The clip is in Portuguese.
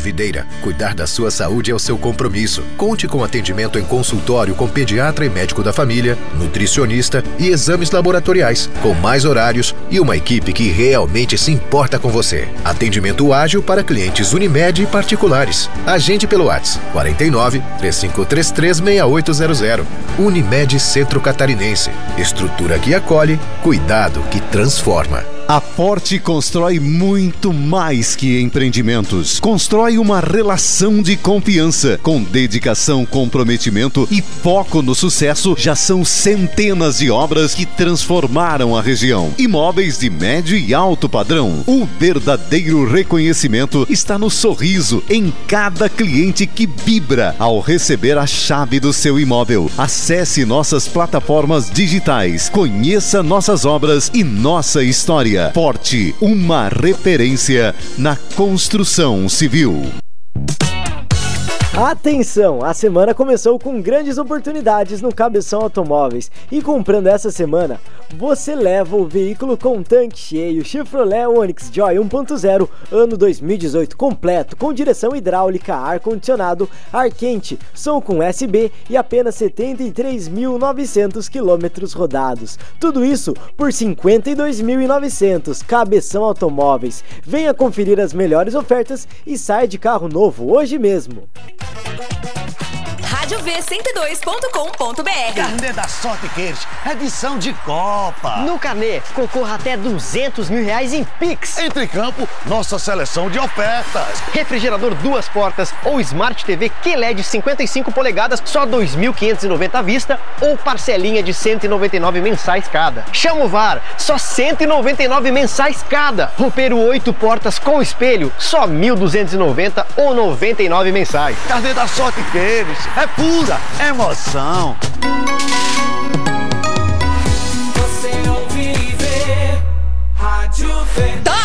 Videira. Cuidar da sua saúde é o seu compromisso. Conte com atendimento em consultório com pediatra e médico da família, nutricionista e exames laboratoriais, com mais horários e uma equipe que realmente se importa com você. Atendimento ágil para clientes Unimed e particulares. Agende pelo WhatsApp 49 3533 6800. Unimed Centro Catarinense. Estrutura que acolhe, cuidado que transforma. A Forte constrói muito mais que empreendimentos. Constrói uma relação de confiança. Com dedicação, comprometimento e foco no sucesso, já são centenas de obras que transformaram a região. Imóveis de médio e alto padrão. O verdadeiro reconhecimento está no sorriso em cada cliente que vibra ao receber a chave do seu imóvel. Acesse nossas plataformas digitais, conheça nossas obras e nossa história. Forte, uma referência na construção civil. Atenção! A semana começou com grandes oportunidades no Cabeção Automóveis e comprando essa semana, você leva o veículo com tanque cheio Chevrolet Onix Joy 1.0 ano 2018 completo, com direção hidráulica, ar-condicionado, ar quente, som com USB e apenas 73.900 quilômetros rodados. Tudo isso por 52.900. Cabeção Automóveis. Venha conferir as melhores ofertas e saia de carro novo hoje mesmo. Rádio V102.com.br. Carnê da Sorte Queires, edição de Copa. No Carnê, concorra até R$200 mil em Pix. Entre campo, nossa seleção de ofertas. Refrigerador 2 portas ou Smart TV QLED 55 polegadas, só R$2.590 à vista ou parcelinha de 199 mensais cada. Chama o VAR, só 199 mensais cada. Roupeiro 8 portas com espelho, só 1.290 ou 99 mensais. Carnê da Sorte Queires, é pura emoção. Você ouve e vê Rádio V.